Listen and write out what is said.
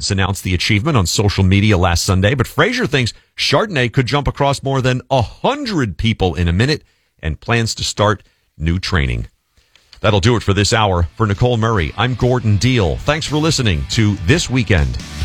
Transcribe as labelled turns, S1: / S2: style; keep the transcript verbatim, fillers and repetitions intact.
S1: Foods announced the achievement on social media last Sunday, but Fraser thinks Chardonnay could jump across more than one hundred people in a minute and plans to start new training. That'll do it for this hour. For Nicole Murray, I'm Gordon Deal. Thanks for listening to This Weekend.